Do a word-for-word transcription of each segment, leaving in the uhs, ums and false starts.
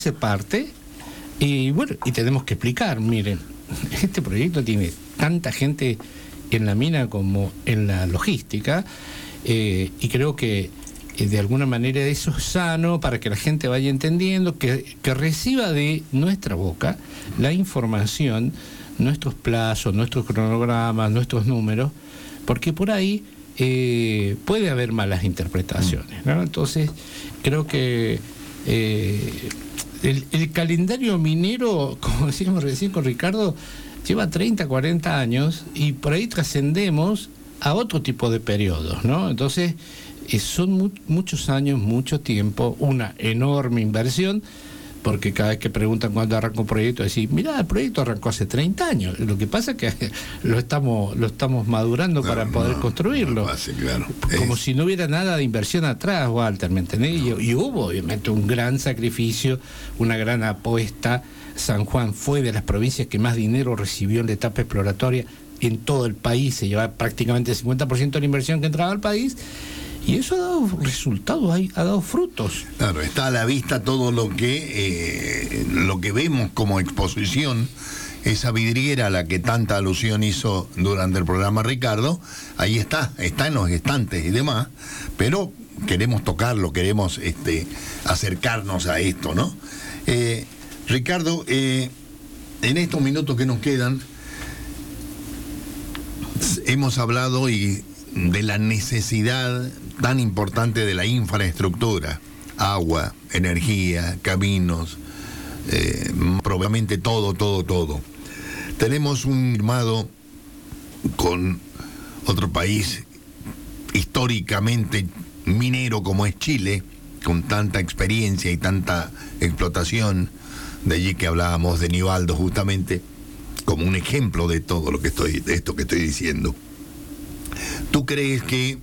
hace parte, y bueno, y tenemos que explicar, miren, este proyecto tiene tanta gente en la mina como en la logística, eh, y creo que eh, de alguna manera eso es sano para que la gente vaya entendiendo, que, que reciba de nuestra boca la información, nuestros plazos, nuestros cronogramas, nuestros números, porque por ahí eh, puede haber malas interpretaciones, ¿no? Entonces, creo que eh, el, el calendario minero, como decíamos recién con Ricardo, lleva treinta, cuarenta años y por ahí trascendemos a otro tipo de periodos, ¿no? Entonces, eh, son mu muchos años, mucho tiempo, una enorme inversión, porque cada vez que preguntan cuándo arrancó un proyecto, decir, mira, el proyecto arrancó hace treinta años. Lo que pasa es que lo estamos lo estamos madurando no, para poder no, construirlo. No pase, claro. Como es... si no hubiera nada de inversión atrás, Walter, ¿me entendés? No. Y, y hubo, obviamente, un gran sacrificio, una gran apuesta. San Juan fue de las provincias que más dinero recibió en la etapa exploratoria en todo el país. Se llevaba prácticamente el cincuenta por ciento de la inversión que entraba al país. Y eso ha dado resultados, ha dado frutos. Claro, está a la vista todo lo que eh, lo que vemos como exposición, esa vidriera a la que tanta alusión hizo durante el programa Ricardo, ahí está, está en los estantes y demás, pero queremos tocarlo, queremos este, acercarnos a esto, ¿no? Eh, Ricardo, eh, en estos minutos que nos quedan, hemos hablado y de la necesidad tan importante de la infraestructura, agua, energía, caminos, eh, probablemente todo, todo, todo. Tenemos un firmado con otro país históricamente minero como es Chile, con tanta experiencia y tanta explotación, de allí que hablábamos de Nivaldo justamente, como un ejemplo de todo lo que estoy, de esto que estoy diciendo. ¿Tú crees que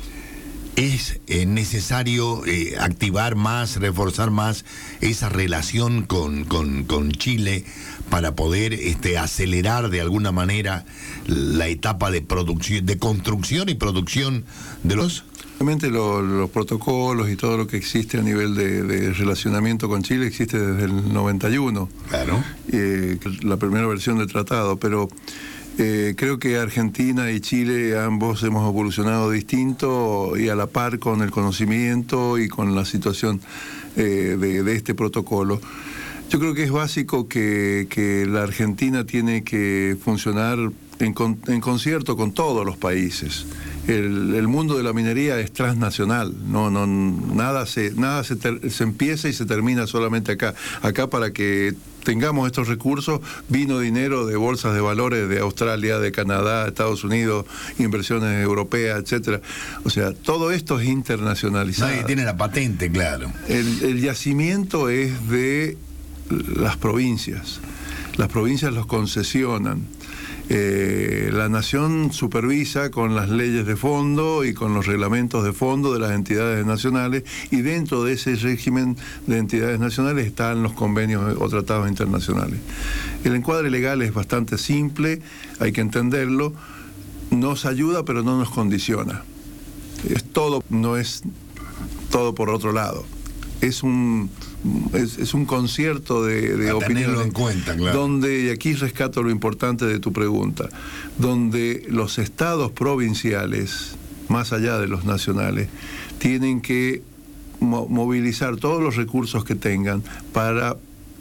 es eh, necesario eh, activar más, reforzar más esa relación con, con, con Chile para poder este, acelerar de alguna manera la etapa de producción, de construcción y producción de los... Obviamente los, los protocolos y todo lo que existe a nivel de, de relacionamiento con Chile existe desde el noventa y uno. Claro. Eh, la primera versión del tratado, pero... Eh, creo que Argentina y Chile ambos hemos evolucionado distinto y a la par con el conocimiento y con la situación eh, de, de este protocolo. Yo creo que es básico que, que la Argentina tiene que funcionar en, con, en concierto con todos los países. El, el mundo de la minería es transnacional, no, no, nada se, nada se, ter, se empieza y se termina solamente acá. Acá para que tengamos estos recursos vino dinero de bolsas de valores de Australia, de Canadá, Estados Unidos, inversiones europeas, etcétera. O sea, todo esto es internacionalizado. Nadie tiene la patente, claro. El, el yacimiento es de las provincias. Las provincias los concesionan. Eh, la nación supervisa con las leyes de fondo y con los reglamentos de fondo de las entidades nacionales, y dentro de ese régimen de entidades nacionales están los convenios o tratados internacionales. El encuadre legal es bastante simple, hay que entenderlo, nos ayuda pero no nos condiciona. Es todo, no es todo por otro lado. Es un Es, es un concierto de, de opiniones en cuenta, claro. Donde, y aquí rescato lo importante de tu pregunta, donde los estados provinciales, más allá de los nacionales, tienen que mo movilizar todos los recursos que tengan para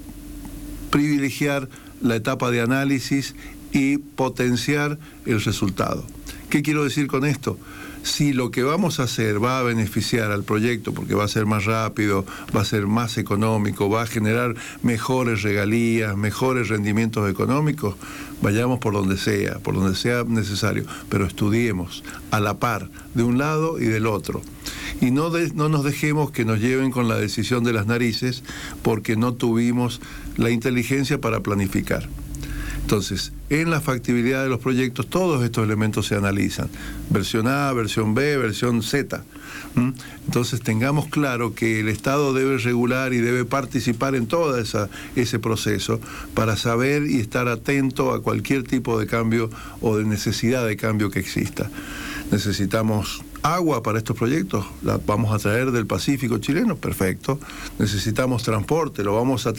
privilegiar la etapa de análisis y potenciar el resultado. ¿Qué quiero decir con esto? Si lo que vamos a hacer va a beneficiar al proyecto porque va a ser más rápido, va a ser más económico, va a generar mejores regalías, mejores rendimientos económicos, vayamos por donde sea, por donde sea necesario, pero estudiemos a la par de un lado y del otro. Y no, de, no nos dejemos que nos lleven con la decisión de las narices porque no tuvimos la inteligencia para planificar. Entonces, en la factibilidad de los proyectos, todos estos elementos se analizan. Versión A, versión B, versión Z. ¿Mm? Entonces, tengamos claro que el Estado debe regular y debe participar en todo esa, ese proceso para saber y estar atento a cualquier tipo de cambio o de necesidad de cambio que exista. Necesitamos agua para estos proyectos, la vamos a traer del Pacífico chileno, perfecto. Necesitamos transporte, lo vamos a